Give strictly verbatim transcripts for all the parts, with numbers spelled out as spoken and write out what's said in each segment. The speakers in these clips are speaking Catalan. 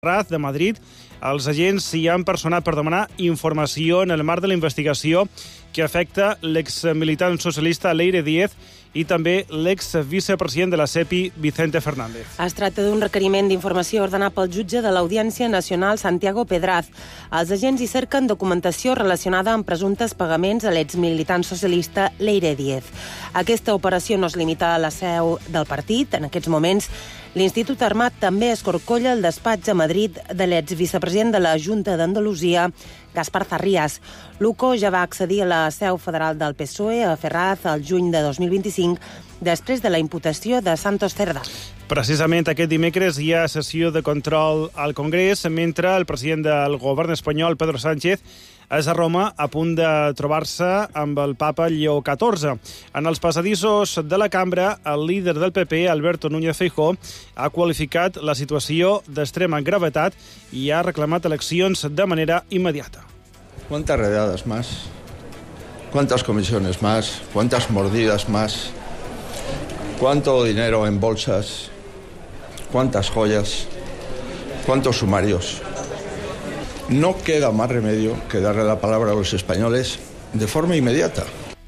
de Madrid, els agents s'hi han personat per demanar informació en el marc de la investigació que afecta l'exmilitant socialista Leire Díez i també l'exvicepresident de la C E P I, Vicente Fernández. Es tracta d'un requeriment d'informació ordenat pel jutge de l'Audiència Nacional Santiago Pedraz. Els agents hi cerquen documentació relacionada amb presumptes pagaments a l'exmilitant socialista Leire Díez. Aquesta operació no es limita a la seu del partit. En aquests moments, l'Institut Armat també escorcolla el despatx a Madrid de l'exvicepresident de la Junta d'Andalusia, Gaspar Zarrías. L'U C O ja va accedir a la seu federal del P S O E a Ferraz el juny de dos mil vint-i-cinc, després de la imputació de Santos Cerda. Precisament aquest dimecres hi ha sessió de control al Congrés, mentre el president del govern espanyol, Pedro Sánchez, és a Roma a punt de trobar-se amb el papa Lleó catorze. En els passadissos de la cambra, el líder del P P, Alberto Núñez Feijóo, ha qualificat la situació d'extrema gravetat i ha reclamat eleccions de manera immediata. ¿Cuántas redadas más? ¿Cuántas comisiones más? ¿Cuántas mordidas más? ¿Cuánto dinero en bolsas? ¿Cuántas joyas? ¿Cuántos sumarios? No queda más remedio que darle la palabra a los españoles de forma inmediata.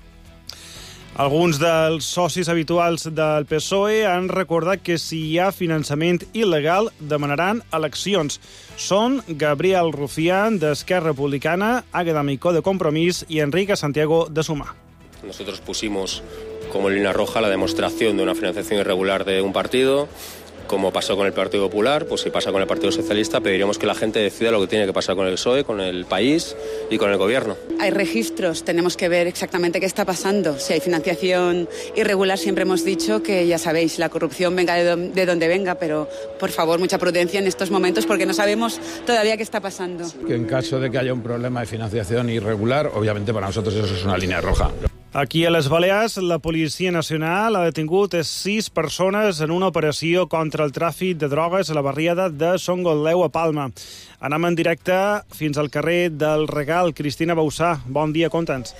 Alguns dels socis habituals del P S O E han recordat que si hi ha finançament il·legal demanaran eleccions. Són Gabriel Rufián, d'Esquerra Republicana, Águeda Micó, de Compromís, i Enrique Santiago, de Sumar. Nosotros pusimos como línea roja la demostración de una financiación irregular de un partido. Como pasó con el Partido Popular, pues si pasa con el Partido Socialista, pediremos que la gente decida lo que tiene que pasar con el P S O E, con el país y con el gobierno. Hay registros, tenemos que ver exactamente qué está pasando. Si hay financiación irregular, siempre hemos dicho que, ya sabéis, la corrupción venga de, do- de donde venga, pero por favor, mucha prudencia en estos momentos porque no sabemos todavía qué está pasando. Que en caso de que haya un problema de financiación irregular, obviamente para nosotros eso es una línea roja. Aquí a les Balears, la Policia Nacional ha detingut sis persones en una operació contra el tràfic de drogues a la barriada de Son Gotleu, a Palma. Anem en directe fins al carrer del Regal. Cristina Bausà, bon dia, conta'ns.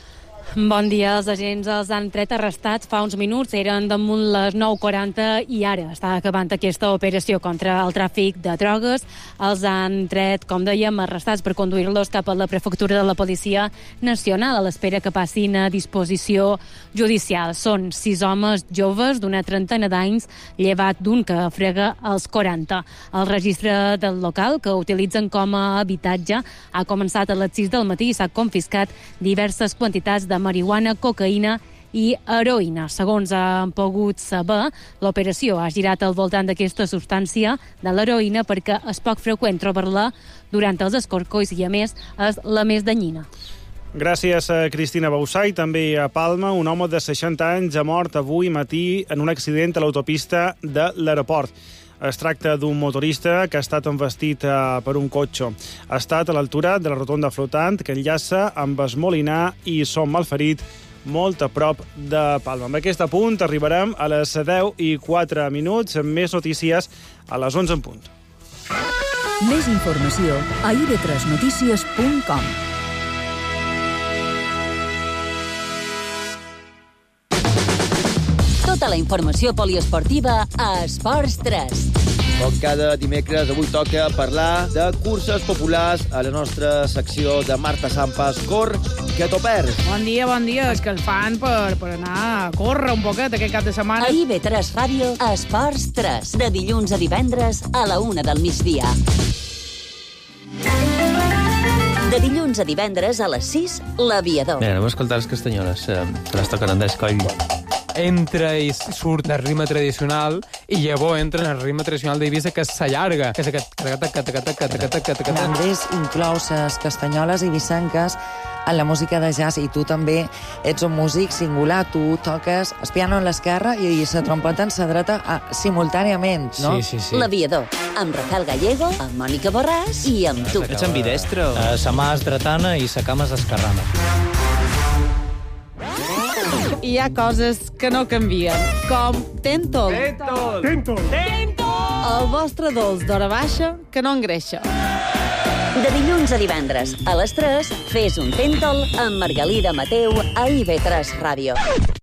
Bon dia. Els agents els han tret arrestats fa uns minuts. Eren damunt les nou quaranta i ara està acabant aquesta operació contra el tràfic de drogues. Els han tret, com dèiem, arrestats per conduir-los cap a la prefectura de la Policia Nacional a l'espera que passin a disposició judicial. Són sis homes joves d'una trentena d'anys, llevat d'un que frega els quaranta. El registre del local, que utilitzen com a habitatge, ha començat a les sis del matí i s'ha confiscat diverses quantitats de marihuana, cocaïna i heroïna. Segons han pogut saber, l'operació ha girat al voltant d'aquesta substància, de l'heroïna, perquè és poc freqüent trobar-la durant els escorcolls i, a més, és la més danyina. Gràcies a Cristina Bausà. I també a Palma, un home de seixanta anys ha mort avui matí en un accident a l'autopista de l'aeroport. Es tracta d'un motorista que ha estat envestit eh, per un cotxe. Ha estat a l'altura de la rotonda flotant que enllaça amb es Molinar i Som Malferit, molt a prop de Palma. Amb aquest punt arribarem a les deu i quatre minuts, amb més notícies a les onze en punt. Més informació a i ve tres notícies punt com. Tota la informació poliesportiva a Esports tres. Com cada dimecres, avui toca parlar de curses populars a la nostra secció de Marta Sampas. Cor, que t'ho perds. Bon dia, bon dia. És que el fan per, per anar a córrer un poquet aquest cap de setmana. A i ve tres Ràdio, a Esports tres. De dilluns a divendres a la una del migdia. De dilluns a divendres a les sis, l'Aviador. Bé, anem a escoltar les castanyoles, eh, que les toquen Andrés Coll. Entra i surt el ritme tradicional i llavors entra en el ritme tradicional d'Eivissa, que s'allarga, que és aquest... Andrés inclou les castanyoles eivissenques en la música de jazz, i tu també ets un músic singular. Tu toques el piano en l'esquerra i la trompeta en la dreta a, simultàniament, no? Sí, sí, sí. L'Aviador, amb Rafael Gallego, amb Mònica Borràs i amb tu. Ets ambidestre? O... Uh, sa mà és dretana i sa cama és esquerrana. Hi ha coses que no canvien, com Tentol. Tentol! Tentol! Tentol! El vostre dolç d'hora baixa que no engreixa. De dilluns a divendres, a les tres, fes un Tentol amb Margalida Mateu a i ve tres Ràdio.